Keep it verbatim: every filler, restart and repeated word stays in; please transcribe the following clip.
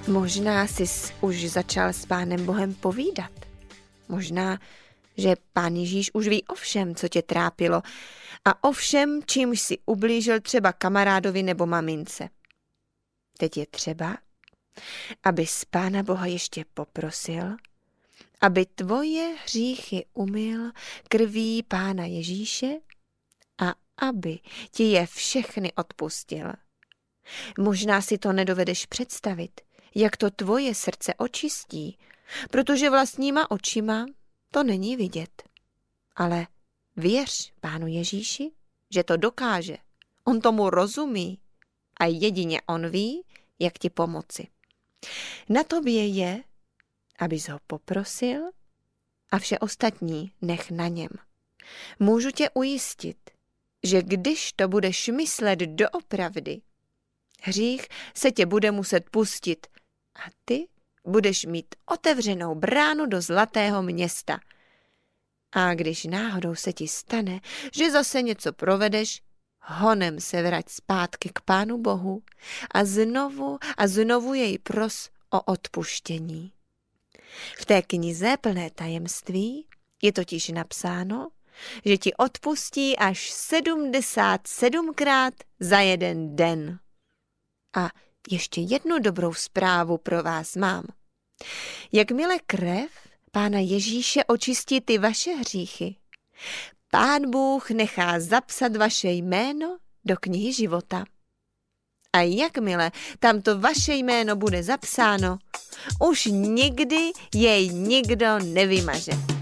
Možná jsi už začal s Pánem Bohem povídat. Možná, že Pán Ježíš už ví o všem, co tě trápilo a o všem, čímž si ublížil třeba kamarádovi nebo mamince. Teď je třeba, abys Pána Boha ještě poprosil, aby tvoje hříchy umyl krví Pána Ježíše a aby ti je všechny odpustil. Možná si to nedovedeš představit, jak to tvoje srdce očistí, protože vlastníma očima to není vidět. Ale věř Pánu Ježíši, že to dokáže. On tomu rozumí a jedině on ví, jak ti pomoci. Na tobě je, abys ho poprosil a vše ostatní nech na něm. Můžu tě ujistit, že když to budeš myslet doopravdy, hřích se tě bude muset pustit a ty budeš mít otevřenou bránu do zlatého města. A když náhodou se ti stane, že zase něco provedeš, honem se vrať zpátky k Pánu Bohu a znovu a znovu jej pros o odpuštění. V té knize Plné tajemství je totiž napsáno, že ti odpustí až sedmdesát sedmkrát za jeden den. A ještě jednu dobrou zprávu pro vás mám. Jakmile krev Pána Ježíše očistí ty vaše hříchy, Pán Bůh nechá zapsat vaše jméno do knihy života. A jakmile tamto vaše jméno bude zapsáno, už nikdy jej nikdo nevymaže.